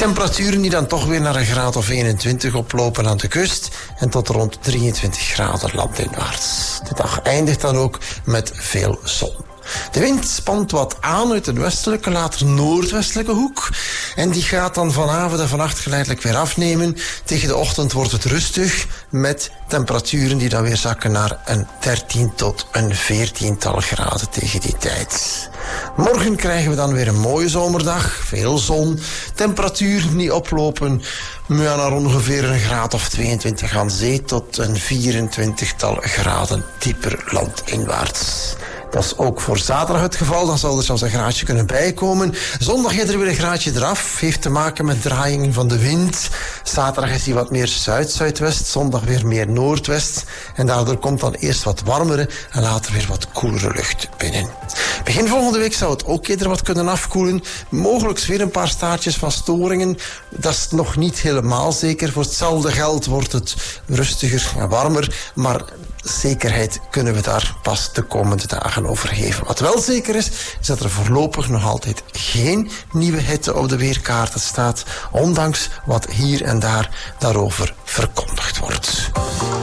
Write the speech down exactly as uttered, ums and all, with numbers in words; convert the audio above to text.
Temperaturen die dan toch weer naar een graad of eenentwintig oplopen aan de kust en tot rond drieëntwintig graden landinwaarts. De dag eindigt dan ook met veel zon. De wind spant wat aan uit de westelijke, later noordwestelijke hoek. En die gaat dan vanavond en vannacht geleidelijk weer afnemen. Tegen de ochtend wordt het rustig, met temperaturen die dan weer zakken naar een dertien tot een veertiental graden tegen die tijd. Morgen krijgen we dan weer een mooie zomerdag, veel zon, temperaturen die oplopen ja, naar ongeveer een graad of tweeëntwintig aan zee tot een vierentwintigtal graden dieper landinwaarts. Dat is ook voor zaterdag het geval. Dan zal er zelfs een graadje kunnen bijkomen. Zondag gaat er weer een graadje eraf. Heeft te maken met draaiingen van de wind. Zaterdag is die wat meer zuid-zuidwest. Zondag weer meer noordwest. En daardoor komt dan eerst wat warmere en later weer wat koelere lucht binnen. Begin volgende week zou het ook eerder wat kunnen afkoelen. Mogelijk weer een paar staartjes van storingen. Dat is nog niet helemaal zeker. Voor hetzelfde geld wordt het rustiger en warmer. Maar zekerheid kunnen we daar pas de komende dagen over geven. Wat wel zeker is, is dat er voorlopig nog altijd geen nieuwe hitte op de weerkaarten staat, ondanks wat hier en daar daarover verkondigd wordt.